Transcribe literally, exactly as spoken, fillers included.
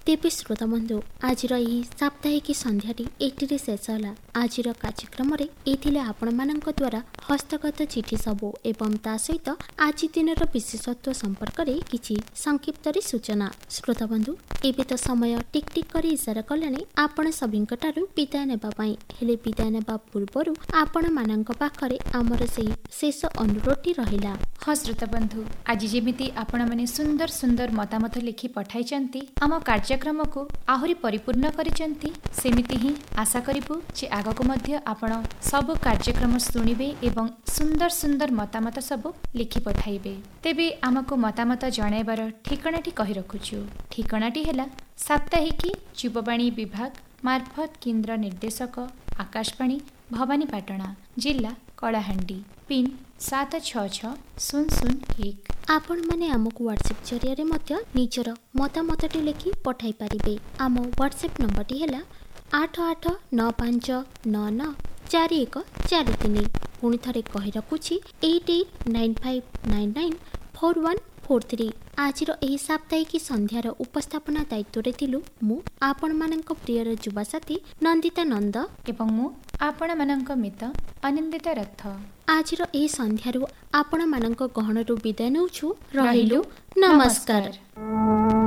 तेबे श्रोता बंधु आज साप्ताहिक संध्याटी एटी शेष है। आज कार्यक्रम आपण मान द्वारा हस्तगत चिठी सबू एवं ता सहित आज दिन विशेषत्व संपर्क में किसी संक्षिप्त सूचना। श्रोता बंधु एबे तो समय टिक टिक कर इशारा कले आपण सभी विदाय नेबाई हेले विदाय नेबा पूर्व आपण मान पाखरे आमर से शेष अनुरोधटी रहिला। हाँ श्रोता बंधु आज जेमिति आपण माने सुंदर सुंदर मतामत लिखि पठाइचंती आम कार्यक्रम को आहुरी परिपूर्ण करिचंती सेमिति ही आशा करिबु जे आगको मध्य आपण सब कार्यक्रम सुनिबे एवं सुंदर सुंदर मतामत सब लिखि पठाइबे। तेबे आमको मतामत जणाइबार ठिकाणाटी कहि रखुछु। ठिकाणाटी हेला साप्ताहिक युववाणी विभाग मार्फत केन्द्र निर्देशक आकाशवाणी भवानीपाटना जिला कलाहांडी पिन सात छः छः शून्य शून्य एक। आपण माने आमको व्हाट्सएप जरिया मध्य निजर मतामतटी लिखि पठाई पारिबे। आम व्हाट्सएप नंबरटी हेला आठ आठ नौ पाँच नौ नौ चार एक चार तीन। पुणी थरे कहि रखुछि eight eight nine five nine nine four one four three. आज यही साप्ताहिक संध्यार उपस्थापना दायित्व रे थिलु मु आपण मानक प्रियर युवा साथी नंदिता नंद एवं मु आपण मानक मित आनंदिता रथ। आज यही संध्यारु आपण मानक गहनरु विदाय नउछु। रहिलु नमस्कार।